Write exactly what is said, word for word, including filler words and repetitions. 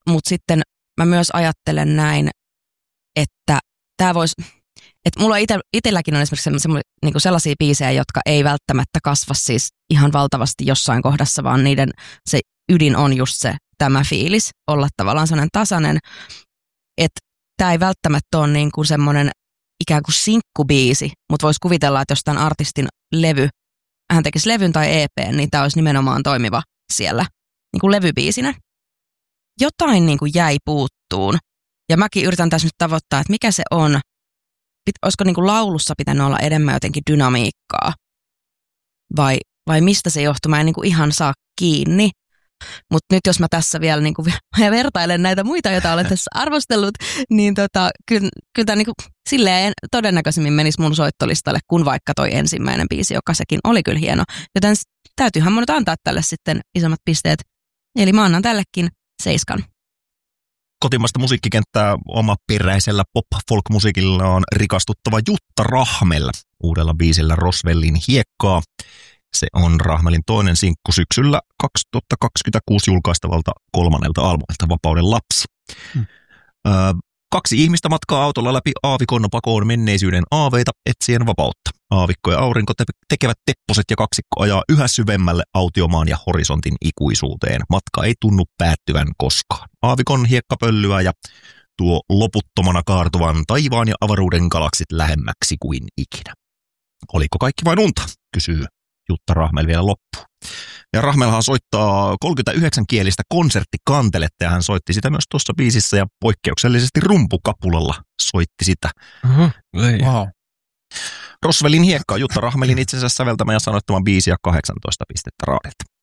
mutta sitten mä myös ajattelen näin, että tämä voisi, että mulla ite, itselläkin on esimerkiksi niinku sellaisia biisejä, jotka ei välttämättä kasva siis ihan valtavasti jossain kohdassa, vaan niiden se ydin on just se tämä fiilis, olla tavallaan sellainen tasainen, että tämä ei välttämättä ole niinku semmoinen ikään kuin sinkkubiisi, mutta voisi kuvitella, että jos tämän artistin levy, hän tekisi levyn tai E P:n, niin tämä olisi nimenomaan toimiva siellä niin kuin levybiisinä. Jotain niin kuin jäi puuttuun. Ja mäkin yritän tässä nyt tavoittaa, että mikä se on. Pit, olisiko niin kuin laulussa pitänyt olla enemmän jotenkin dynamiikkaa? Vai, vai mistä se johtuu? Mä en niin kuin ihan saa kiinni. Mutta nyt jos mä tässä vielä niin kuin vertailen näitä muita, joita olen tässä arvostellut, niin tota, kyllä, kyllä tämä niin kuin silleen todennäköisemmin menisi mun soittolistalle kuin vaikka toi ensimmäinen biisi, joka sekin oli kyllä hieno. Joten täytyyhän mun nyt antaa tälle sitten isommat pisteet. Eli mä annan tällekin seiskan. Kotimaista musiikkikenttää omaperäisellä pop-folk-musiikilla on rikastuttava Jutta Rahmel uudella biisillä Roswellin hiekkaa. Se on Rahmelin toinen sinkku syksyllä kaksituhattakaksikymmentäkuusi julkaistavalta kolmannelta albumilta Vapauden lapsi. Hmm. Öö, kaksi ihmistä matkaa autolla läpi aavikon pakoon menneisyyden aaveita etsien vapautta. Aavikko ja aurinko te- tekevät tepposet ja kaksikko ajaa yhä syvemmälle autiomaan ja horisontin ikuisuuteen. Matka ei tunnu päättyvän koskaan. Aavikon hiekkapöllyä ja tuo loputtomana kaartuvan taivaan ja avaruuden galaksit lähemmäksi kuin ikinä. Oliko kaikki vain unta, kysyy Jutta Rahmel vielä loppuun. Ja Rahmelhan soittaa kolmekymmentäyhdeksän kielistä konserttikanteletta ja hän soitti sitä myös tuossa biisissä ja poikkeuksellisesti rumpukapulalla soitti sitä. Uh-huh. Wow. Roswellin hiekka Jutta Rahmelin itsensä säveltämä ja sanoittama biisi ja kahdeksantoista pistettä Raadilta.